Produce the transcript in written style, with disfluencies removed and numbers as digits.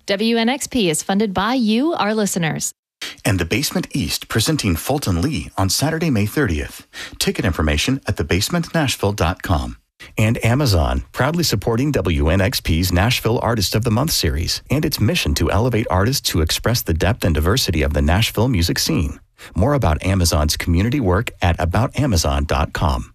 WNXP is funded by you, our listeners. And The Basement East presenting Fulton Lee on Saturday, May 30th. Ticket information at thebasementnashville.com. And Amazon, proudly supporting WNXP's Nashville Artist of the Month series and its mission to elevate artists who express the depth and diversity of the Nashville music scene. More about Amazon's community work at aboutamazon.com.